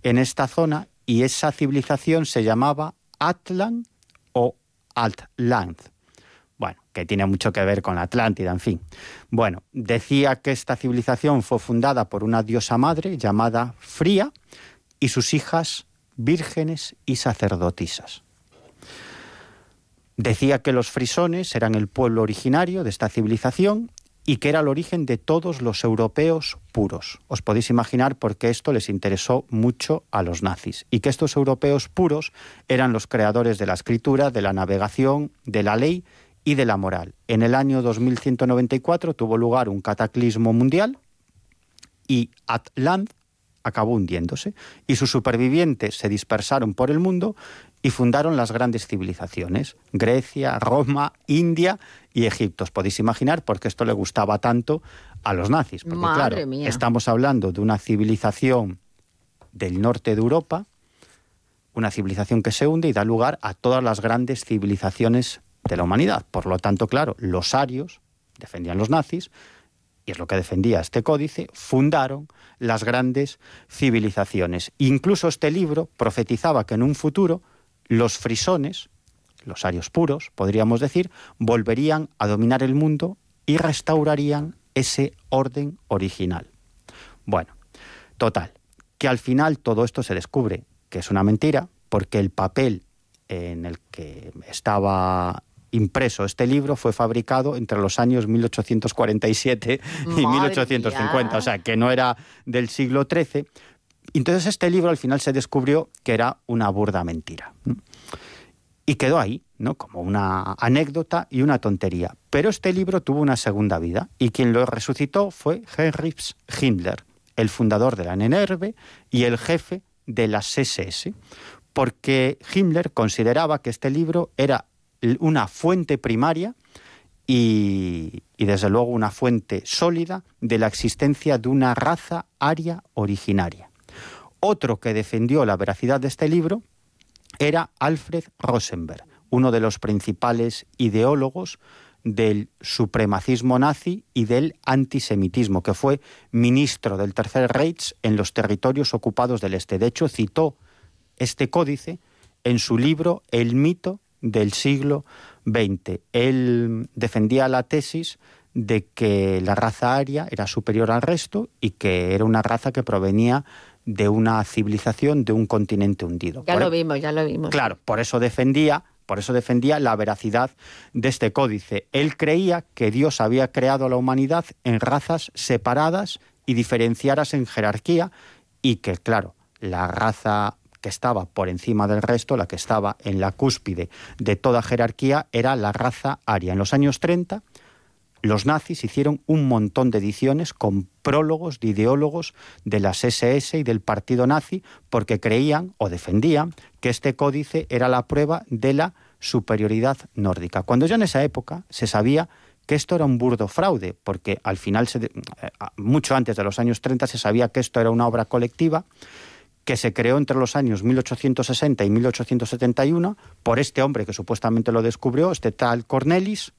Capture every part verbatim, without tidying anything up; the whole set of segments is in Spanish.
en esta zona y esa civilización se llamaba Atlan o Altland. Bueno, que tiene mucho que ver con la Atlántida, en fin. Bueno, decía que esta civilización fue fundada por una diosa madre llamada Fría y sus hijas vírgenes y sacerdotisas. Decía que los frisones eran el pueblo originario de esta civilización y que era el origen de todos los europeos puros. Os podéis imaginar por qué esto les interesó mucho a los nazis. Y que estos europeos puros eran los creadores de la escritura, de la navegación, de la ley y de la moral. En el año dos mil ciento noventa y cuatro tuvo lugar un cataclismo mundial y Atlant acabó hundiéndose. Y sus supervivientes se dispersaron por el mundo y fundaron las grandes civilizaciones, Grecia, Roma, India y Egipto. Os podéis imaginar por qué esto le gustaba tanto a los nazis. Porque, Madre claro, mía. estamos hablando de una civilización del norte de Europa, una civilización que se hunde y da lugar a todas las grandes civilizaciones de la humanidad. Por lo tanto, claro, los arios defendían los nazis, y es lo que defendía este códice, fundaron las grandes civilizaciones. Incluso este libro profetizaba que en un futuro los frisones, los arios puros, podríamos decir, volverían a dominar el mundo y restaurarían ese orden original. Bueno, total, que al final todo esto se descubre que es una mentira, porque el papel en el que estaba impreso este libro fue fabricado entre los años mil ochocientos cuarenta y siete y Madre mil ochocientos cincuenta, mía. o sea, que no era del siglo trece. Entonces este libro al final se descubrió que era una burda mentira. Y quedó ahí, ¿no?, como una anécdota y una tontería. Pero este libro tuvo una segunda vida y quien lo resucitó fue Heinrich Himmler, el fundador de la N N R V y el jefe de las S S, porque Himmler consideraba que este libro era una fuente primaria y, y desde luego una fuente sólida de la existencia de una raza aria originaria. Otro que defendió la veracidad de este libro era Alfred Rosenberg, uno de los principales ideólogos del supremacismo nazi y del antisemitismo, que fue ministro del Tercer Reich en los territorios ocupados del Este. De hecho, citó este códice en su libro El mito del siglo veinte. Él defendía la tesis de que la raza aria era superior al resto y que era una raza que provenía de una civilización de un continente hundido. Ya por lo e- vimos, ya lo vimos. Claro, por eso defendía, por eso defendía la veracidad de este códice. Él creía que Dios había creado a la humanidad en razas separadas y diferenciadas en jerarquía y que, claro, la raza que estaba por encima del resto, la que estaba en la cúspide de toda jerarquía, era la raza aria. En los años treinta, los nazis hicieron un montón de ediciones con prólogos de ideólogos de las S S y del partido nazi porque creían o defendían que este códice era la prueba de la superioridad nórdica. Cuando ya en esa época se sabía que esto era un burdo fraude, porque al final, se, mucho antes de los años treinta, se sabía que esto era una obra colectiva que se creó entre los años mil ochocientos sesenta y mil ochocientos setenta y uno por este hombre que supuestamente lo descubrió, este tal Cornelis,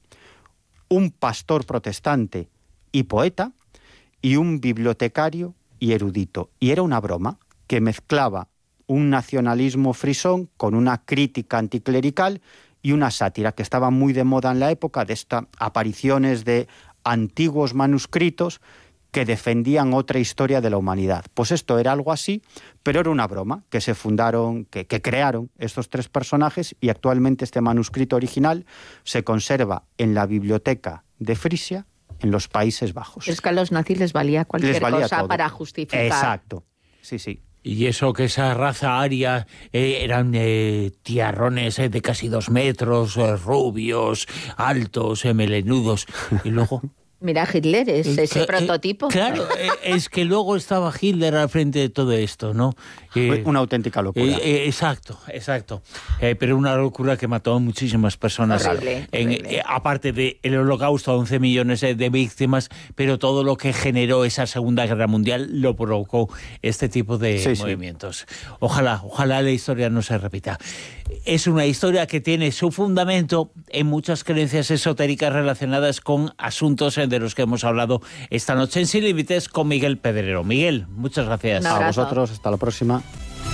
un pastor protestante y poeta, y un bibliotecario y erudito. Y era una broma que mezclaba un nacionalismo frisón con una crítica anticlerical y una sátira que estaba muy de moda en la época, de estas apariciones de antiguos manuscritos que defendían otra historia de la humanidad. Pues esto era algo así, pero era una broma que se fundaron, que, que crearon estos tres personajes, y actualmente este manuscrito original se conserva en la biblioteca de Frisia, en los Países Bajos. Es que a los nazis les valía cualquier Les valía cosa todo. para justificar. Exacto, sí, sí. Y eso que esa raza aria eh, eran eh, tiarrones eh, de casi dos metros, eh, rubios, altos, eh, melenudos, y luego... Mira, Hitler es ese Eh, prototipo. eh, claro, eh, es que luego estaba Hitler al frente de todo esto, ¿no? Eh, Una auténtica locura. eh, eh, exacto, exacto. Eh, pero una locura que mató a muchísimas personas. Horrible, En, horrible. eh, aparte del holocausto, once millones de, de víctimas, pero todo lo que generó esa Segunda Guerra Mundial lo provocó este tipo de Sí, sí. movimientos. Ojalá, ojalá la historia no se repita. Es una historia que tiene su fundamento en muchas creencias esotéricas relacionadas con asuntos de los que hemos hablado esta noche en Sin Límites con Miguel Pedrero. Miguel, muchas gracias. Un A abrazo. vosotros, hasta la próxima.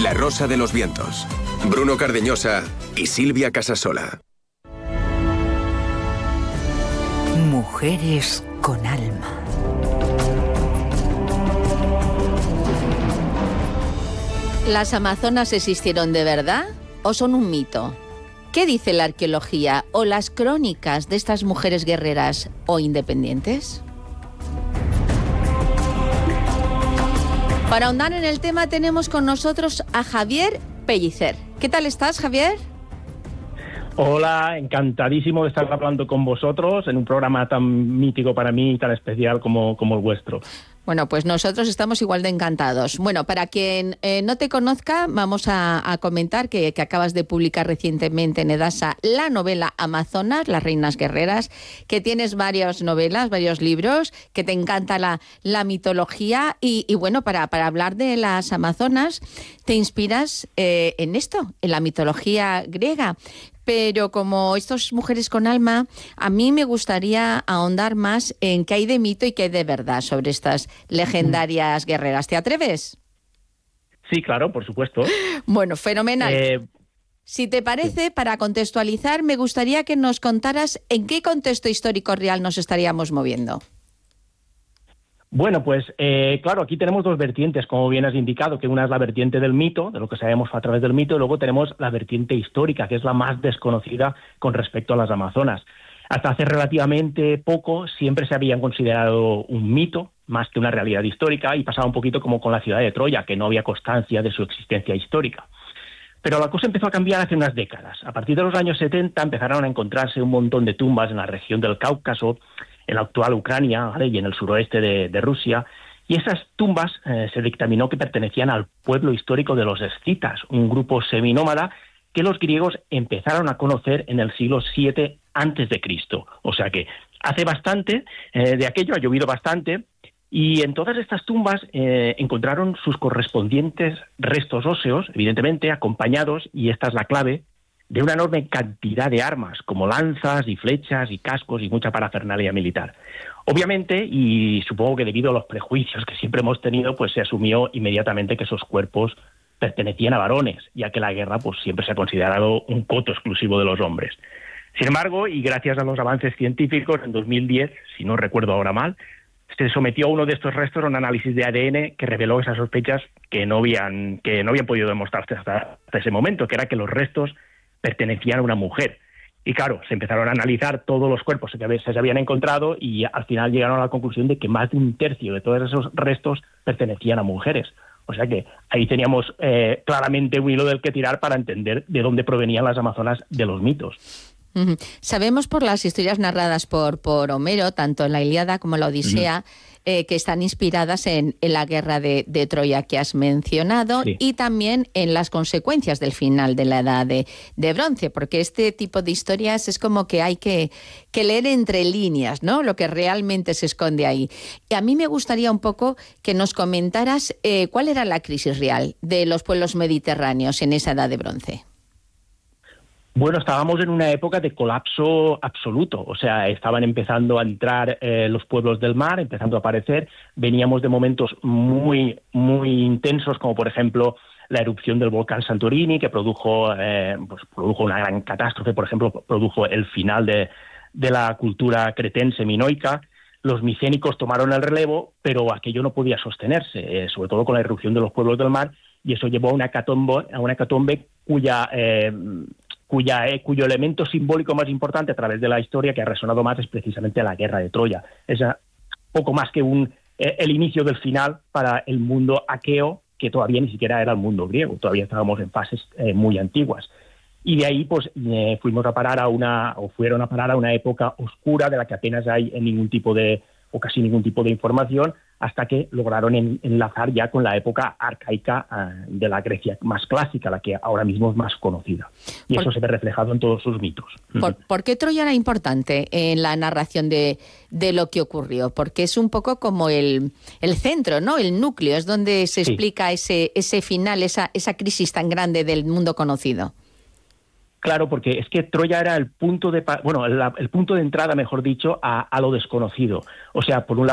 La Rosa de los Vientos. Bruno Cardeñosa y Silvia Casasola. Mujeres con alma. ¿Las amazonas existieron de verdad o son un mito? ¿Qué dice la arqueología o las crónicas de estas mujeres guerreras o independientes? Para ahondar en el tema tenemos con nosotros a Javier Pellicer. ¿Qué tal estás, Javier? Hola, encantadísimo de estar hablando con vosotros en un programa tan mítico para mí y tan especial como, como el vuestro. Bueno, pues nosotros estamos igual de encantados. Bueno, para quien eh, no te conozca, vamos a, a comentar que, que acabas de publicar recientemente en Edasa la novela Amazonas, las reinas guerreras, que tienes varias novelas, varios libros, que te encanta la, la mitología y, y bueno, para, para hablar de las Amazonas te inspiras eh, en esto, en la mitología griega. Pero como estas mujeres con alma, a mí me gustaría ahondar más en qué hay de mito y qué hay de verdad sobre estas legendarias guerreras. ¿Te atreves? Sí, claro, por supuesto. Bueno, fenomenal. Eh, si te parece, para contextualizar, me gustaría que nos contaras en qué contexto histórico real nos estaríamos moviendo. Bueno, pues eh, claro, aquí tenemos dos vertientes, como bien has indicado, que una es la vertiente del mito, de lo que sabemos a través del mito, y luego tenemos la vertiente histórica, que es la más desconocida con respecto a las Amazonas. Hasta hace relativamente poco siempre se habían considerado un mito, más que una realidad histórica, y pasaba un poquito como con la ciudad de Troya, que no había constancia de su existencia histórica. Pero la cosa empezó a cambiar hace unas décadas. A partir de los años setenta empezaron a encontrarse un montón de tumbas en la región del Cáucaso, en la actual Ucrania, ¿vale?, y en el suroeste de, de Rusia, y esas tumbas eh, se dictaminó que pertenecían al pueblo histórico de los escitas, un grupo seminómada que los griegos empezaron a conocer en el siglo siete antes de Cristo. O sea que hace bastante eh, de aquello, ha llovido bastante, y en todas estas tumbas eh, encontraron sus correspondientes restos óseos, evidentemente acompañados, y esta es la clave, de una enorme cantidad de armas, como lanzas y flechas y cascos y mucha parafernalia militar. Obviamente, y supongo que debido a los prejuicios que siempre hemos tenido, pues se asumió inmediatamente que esos cuerpos pertenecían a varones, ya que la guerra pues siempre se ha considerado un coto exclusivo de los hombres. Sin embargo, y gracias a los avances científicos, en dos mil diez, si no recuerdo ahora mal, se sometió a uno de estos restos a un análisis de A D N que reveló esas sospechas que no habían, que no habían podido demostrarse hasta, hasta ese momento, que era que los restos pertenecían a una mujer. Y claro, se empezaron a analizar todos los cuerpos que se habían encontrado y al final llegaron a la conclusión de que más de un tercio de todos esos restos pertenecían a mujeres. O sea que ahí teníamos eh, claramente un hilo del que tirar para entender de dónde provenían las Amazonas de los mitos. Uh-huh. Sabemos por las historias narradas por, por Homero, tanto en la Ilíada como en la Odisea, uh-huh. eh, que están inspiradas en, en la guerra de, de Troya que has mencionado, sí. Y también en las consecuencias del final de la Edad de, de Bronce, porque este tipo de historias es como que hay que, que leer entre líneas, ¿no?, lo que realmente se esconde ahí. Y a mí me gustaría un poco que nos comentaras eh, cuál era la crisis real de los pueblos mediterráneos en esa Edad de Bronce. Bueno, estábamos en una época de colapso absoluto, o sea, estaban empezando a entrar eh, los pueblos del mar, empezando a aparecer, veníamos de momentos muy, muy intensos, como por ejemplo la erupción del volcán Santorini, que produjo, eh, pues, produjo una gran catástrofe, por ejemplo, produjo el final de, de la cultura cretense minoica. Los micénicos tomaron el relevo, pero aquello no podía sostenerse, eh, sobre todo con la erupción de los pueblos del mar, y eso llevó a una hecatombe, a una hecatombe cuya... Eh, Cuya, eh, cuyo elemento simbólico más importante a través de la historia que ha resonado más es precisamente la guerra de Troya. Es a, poco más que un, eh, el inicio del final para el mundo aqueo, que todavía ni siquiera era el mundo griego, todavía estábamos en fases eh, muy antiguas. Y de ahí pues eh, fuimos a parar a una, o fueron a parar a una época oscura de la que apenas hay ningún tipo de, o casi ningún tipo de información, hasta que lograron en, enlazar ya con la época arcaica uh, de la Grecia más clásica, la que ahora mismo es más conocida. Y por, eso se ve reflejado en todos sus mitos. ¿Por, ¿por qué Troya era importante en la narración de, de lo que ocurrió? Porque es un poco como el, el centro, ¿no?, el núcleo, es donde se sí. explica ese, ese final, esa, esa crisis tan grande del mundo conocido. Claro, porque es que Troya era el punto de, bueno, la, el punto de entrada, mejor dicho, a, a lo desconocido. O sea, por un lado